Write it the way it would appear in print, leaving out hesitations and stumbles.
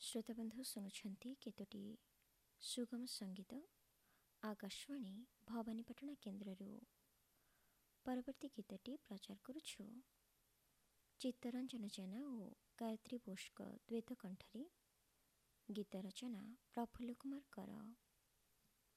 श्रोताबंधु शुणुंट केतोटी सुगम संगीत आकाशवाणी भवानीपाटना केन्द्र परवर्ती गीतटी प्रचार करुछु चित्तरंजन जेना और गायत्री बोष्क द्वैत कंठरी गीत रचना प्रफुल्ल कुमार कर।